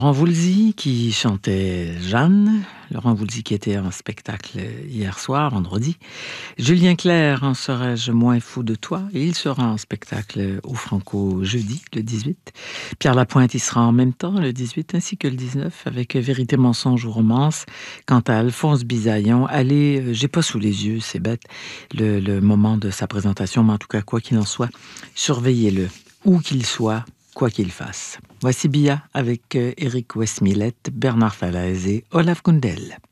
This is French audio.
Laurent Voulzy qui chantait Jeanne, Laurent Voulzy qui était en spectacle hier soir, vendredi. Julien Clerc, en serais-je moins fou de toi? Et il sera en spectacle au Franco jeudi, le 18. Pierre Lapointe, il sera en même temps, le 18 ainsi que le 19, avec Vérité, mensonge ou romance. Quant à Alphonse Bisaillon, allez, j'ai pas sous les yeux, c'est bête, le moment de sa présentation, mais en tout cas, quoi qu'il en soit, surveillez-le, où qu'il soit, quoi qu'il fasse. Voici Bia avec Eric Westmillet, Bernard Falaise et Olaf Kundel.